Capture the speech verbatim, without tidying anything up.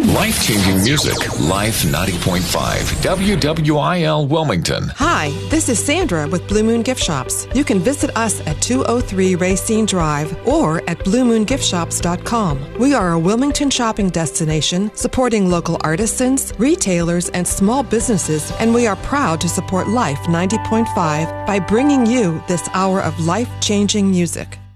Life-changing music. Life ninety point five. W W I L Wilmington. Hi, this is Sandra with Blue Moon Gift Shops. You can visit us at two oh three Racine Drive or at blue moon gift shops dot com. We are a Wilmington shopping destination supporting local artisans, retailers, and small businesses, and we are proud to support Life ninety point five by bringing you this hour of life-changing music.